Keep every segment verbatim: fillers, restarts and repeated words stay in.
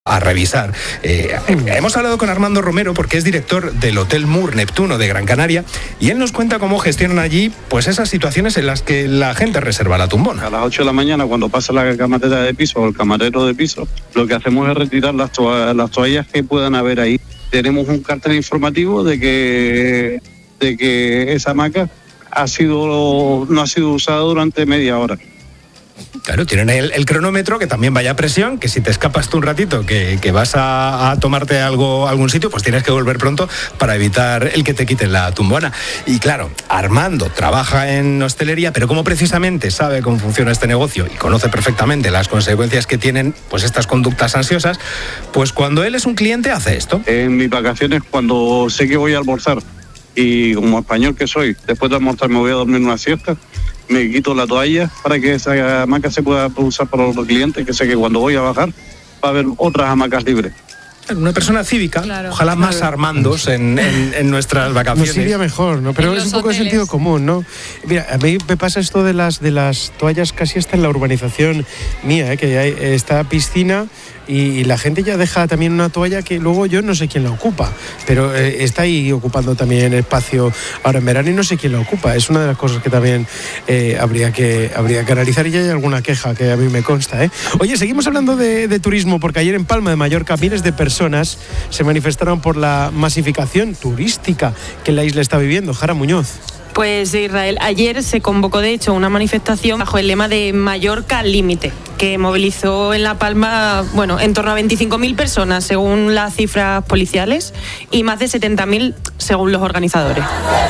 a revisar. Eh, hemos hablado con Armando Romero porque es director del Hotel Mur Neptuno de Gran Canaria y él nos cuenta cómo gestionan allí pues esas situaciones en las que la gente reserva la tumbona. A las ocho de la mañana, cuando pasa la camarera de piso o el camarero de piso, lo que hacemos es retirar las, to- las toallas que puedan haber ahí. Tenemos un cartel informativo de que, de que esa hamaca ha sido, no ha sido usada durante media hora. Claro, tienen el, el cronómetro que también vaya a presión, que si te escapas tú un ratito, que, que vas a, a tomarte algo algún sitio, pues tienes que volver pronto para evitar el que te quiten la tumbona. Y claro, Armando trabaja en hostelería, pero como precisamente sabe cómo funciona este negocio y conoce perfectamente las consecuencias que tienen pues estas conductas ansiosas, pues cuando él es un cliente hace esto. En mis vacaciones, cuando sé que voy a almorzar y como español que soy, después de almorzar me voy a dormir una siesta, me quito la toalla para que esa hamaca se pueda usar para los clientes, que sé que cuando voy a bajar va a haber otras hamacas libres. Una persona cívica, claro, ojalá claro. Más Armandos en, en, en nuestras vacaciones. Nos iría mejor, ¿no? Pero es un poco de sentido común, ¿no? Mira, a mí me pasa esto de las de las toallas casi hasta en la urbanización mía, ¿eh? Que hay esta piscina y, y la gente ya deja también una toalla que luego yo no sé quién la ocupa, pero eh, está ahí ocupando también espacio ahora en verano y no sé quién la ocupa. Es una de las cosas que también eh, habría que habría que analizar y ya hay alguna queja que a mí me consta, ¿eh? Oye, seguimos hablando de, de turismo porque ayer en Palma de Mallorca miles de personas personas se manifestaron por la masificación turística que la isla está viviendo. Jara Muñoz. Pues Israel, ayer se convocó de hecho una manifestación bajo el lema de Mallorca al límite, que movilizó en La Palma, bueno, en torno a veinticinco mil personas según las cifras policiales y más de setenta mil según los organizadores.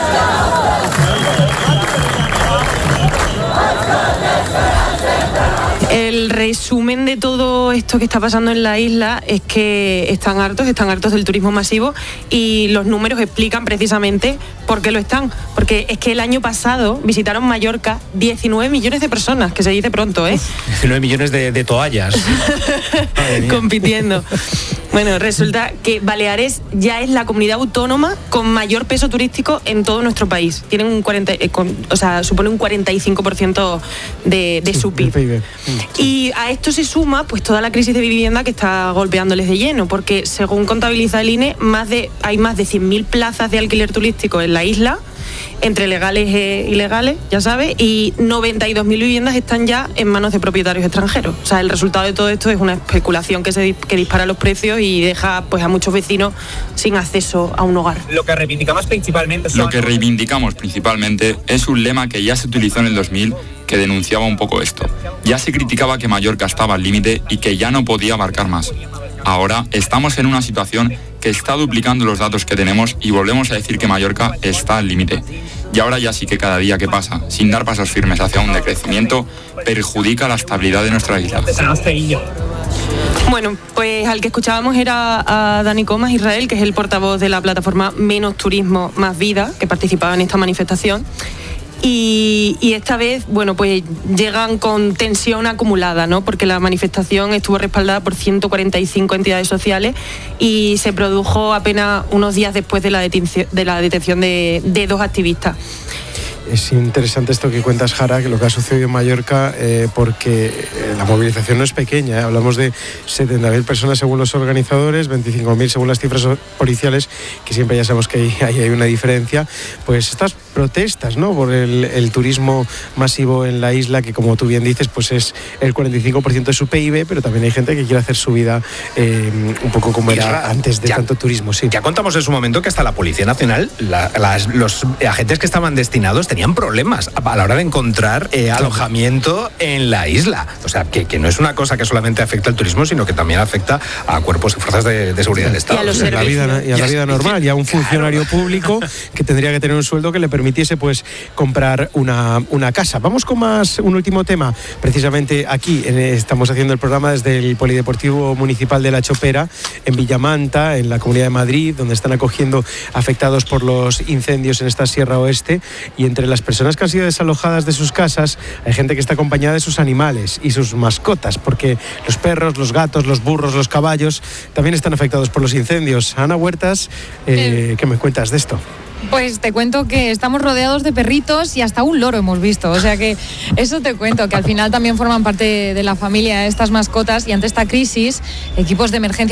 El resumen de todo esto que está pasando en la isla es que están hartos, están hartos del turismo masivo y los números explican precisamente por qué lo están. Porque es que el año pasado visitaron Mallorca diecinueve millones de personas, que se dice pronto, ¿eh? diecinueve millones de, de toallas. Compitiendo. Bueno, resulta que Baleares ya es la comunidad autónoma con mayor peso turístico en todo nuestro país. Tienen un cuarenta, eh, con, o sea, supone un cuarenta y cinco por ciento de, de su P I B. Y a esto se suma pues toda la crisis de vivienda que está golpeándoles de lleno, porque según contabiliza el I N E, más de, hay más de cien mil plazas de alquiler turístico en la isla, entre legales e ilegales, ya sabes, y noventa y dos mil viviendas están ya en manos de propietarios extranjeros. O sea, el resultado de todo esto es una especulación que se que dispara los precios y deja pues a muchos vecinos sin acceso a un hogar. Lo que reivindicamos principalmente son... Lo que reivindicamos principalmente es un lema que ya se utilizó en el dos mil, que denunciaba un poco esto. Ya se criticaba que Mallorca estaba al límite y que ya no podía abarcar más. Ahora estamos en una situación que está duplicando los datos que tenemos y volvemos a decir que Mallorca está al límite. Y ahora ya sí que cada día que pasa, sin dar pasos firmes hacia un decrecimiento, perjudica la estabilidad de nuestra isla. Bueno, pues al que escuchábamos era a Dani Comas, Israel, que es el portavoz de la plataforma Menos Turismo, Más Vida, que participaba en esta manifestación. Y, y esta vez, bueno, pues llegan con tensión acumulada, ¿no? Porque la manifestación estuvo respaldada por ciento cuarenta y cinco entidades sociales y se produjo apenas unos días después de la detención de, la detención de, de dos activistas. Es interesante esto que cuentas, Jara, que lo que ha sucedido en Mallorca, eh, porque eh, la movilización no es pequeña, ¿eh? Hablamos de setenta mil personas según los organizadores, veinticinco mil según las cifras policiales, que siempre ya sabemos que ahí, ahí hay una diferencia. Pues estas protestas, ¿no?, por el, el turismo masivo en la isla, que como tú bien dices, pues es el cuarenta y cinco por ciento de su P I B, pero también hay gente que quiere hacer su vida eh, un poco como era antes de ya, tanto turismo. Sí. Ya contamos en su momento que hasta la Policía Nacional, la, las, los agentes que estaban destinados tenían problemas a la hora de encontrar eh, alojamiento en la isla. O sea, que, que no es una cosa que solamente afecta al turismo, sino que también afecta a cuerpos y fuerzas de, de seguridad del Estado. Y a, los o sea, la vida, y a la vida normal, y a un funcionario claro. público que tendría que tener un sueldo que le permitiese pues comprar una, una casa. Vamos con más, un último tema. Precisamente aquí en, estamos haciendo el programa desde el Polideportivo Municipal de La Chopera, en Villamanta, en la Comunidad de Madrid, donde están acogiendo afectados por los incendios en esta Sierra Oeste, y entre las personas que han sido desalojadas de sus casas hay gente que está acompañada de sus animales y sus mascotas, porque los perros, los gatos, los burros, los caballos también están afectados por los incendios. Ana Huertas, eh, ¿qué me cuentas de esto? Pues te cuento que estamos rodeados de perritos y hasta un loro hemos visto. O sea que eso te cuento, que al final también forman parte de la familia estas mascotas, y ante esta crisis, equipos de emergencia